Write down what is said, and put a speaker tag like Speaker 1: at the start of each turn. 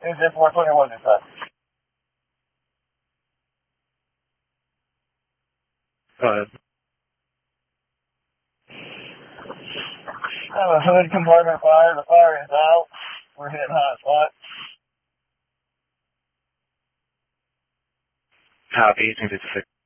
Speaker 1: Is it 421 inside?
Speaker 2: Go ahead.
Speaker 1: I have a hood compartment fire. The fire is out. We're hitting hot spot.
Speaker 2: Copy, 1856.